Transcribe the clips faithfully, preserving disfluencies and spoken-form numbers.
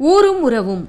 ஊரும் உறவும்.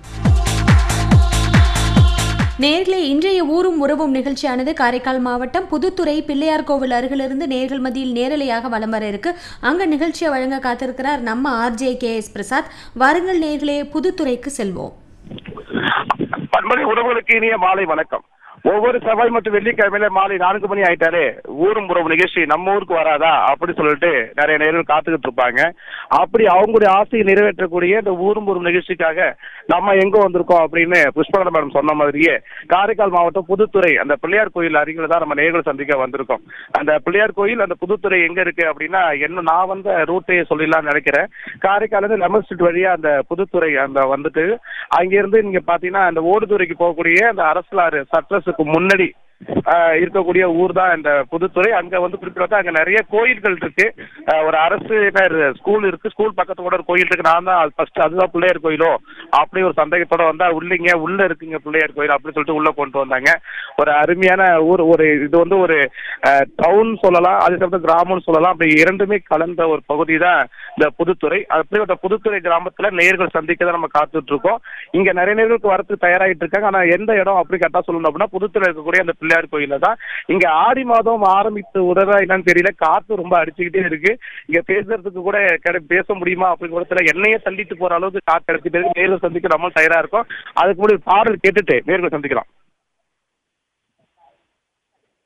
நேர்களே, இன்றைய ஊரும் உறவும் நிகழ்ச்சியானது காரைக்கால் மாவட்டம் புதுத்துறை பிள்ளையார் கோவில் அருகிலிருந்து நேர்கள் மத்தியில் நேரலையாக வலம் வர இருக்கு. அங்க நிகழ்ச்சியை வழங்க காத்திருக்கிறார் நம்ம ஆர்ஜே கே எஸ் பிரசாத். வாருங்கள் நேர்களே, புதுத்துறைக்கு செல்வோம். பன்மொழி உறவுகளுக்கு இனிய மாலை வணக்கம். ஒவ்வொரு செவ்வாய் மற்றும் வெள்ளிக்கிழமையில மாலை நான்கு மணி ஆயிட்டாலே ஊரும் உறவு நிகழ்ச்சி நம்ம ஊருக்கு வராதா அப்படி சொல்லிட்டு நிறைய நேரம் காத்துக்கிட்டு இருப்பாங்க. அப்படி அவங்களுடைய ஆசையை நிறைவேற்றக்கூடிய இந்த ஊரும் உறவு நிகழ்ச்சிக்காக நம்ம எங்க வந்திருக்கோம் அப்படின்னு புஷ்பகலா மேடம் சொன்ன மாதிரியே காரைக்கால் மாவட்டம் புதுத்துறை அந்த பிள்ளையார் கோயில் அருகில தான் நம்ம நேர்களை சந்திக்க வந்திருக்கோம். அந்த பிள்ளையார் கோயில் அந்த புதுத்துறை எங்க இருக்கு அப்படின்னா, என்ன நான் வந்த ரூட்டையே சொல்லிடலாம்னு நினைக்கிறேன். காரைக்கால இருந்து லெமன் ஸ்ட்ரீட் வழியா அந்த புதுத்துறை அந்த வந்துட்டு அங்கிருந்து நீங்க பாத்தீங்கன்னா அந்த ஓடுதுறைக்கு போகக்கூடிய அந்த அரசலாறு சட்ரஸ் முன்னாடி இருக்கக்கூடிய ஊர் தான் இந்த புதுத்துறை. அங்க வந்து குறிப்பிட்ட அங்க நிறைய கோயில்கள் இருக்கு. ஒரு அரசு ஸ்கூல் இருக்கு, ஸ்கூல் பக்கத்தோட ஒரு கோயில் இருக்கு. நான் தான் ஃபர்ஸ்ட் அதுதான் பிள்ளையார் கோயிலோ அப்படி ஒரு சந்தேகத்தோட வந்தா உள்ளீங்க உள்ள இருக்குங்க பிள்ளையார் கோயில் அப்படின்னு சொல்லிட்டு உள்ள கொண்டு வந்தாங்க. ஒரு அருமையான ஊர். ஒரு இது வந்து ஒரு டவுன் சொல்லலாம், அதுக்கப்புறம் கிராமம்னு சொல்லலாம். அப்படி இரண்டுமே கலந்த ஒரு பகுதி தான் இந்த புதுத்துறை. அப்படிப்பட்ட புதுத்துறை கிராமத்துல நேர்கள் சந்திக்க தான் நம்ம காத்துட்டு இருக்கோம். இங்க நிறைய நேர்களுக்கு வரத்துக்கு தயாராகிட்டு இருக்காங்க. ஆனா எந்த இடம் அப்படி கரெக்டா சொல்லணும் அப்படின்னா, புதுத்துறை இருக்கக்கூடிய அந்த பிள்ளையார் கோயில தான். இங்க ஆடி மாதம் ஆரம்பித்து உதவா என்னன்னு தெரியல, காத்து ரொம்ப அடிச்சுக்கிட்டே இருக்கு. இங்க பேசுறதுக்கு கூட பேச முடியுமா அப்படிங்கிற என்னையே தள்ளிட்டு போற அளவுக்கு காத்து அடிச்சுட்டு இருக்கு. நேரில் சந்திக்க நம்ம தயாரா இருக்கோம். அதுக்கு முன்னாடி பாடல் கேட்டுட்டு நேரில் சந்திக்கலாம்.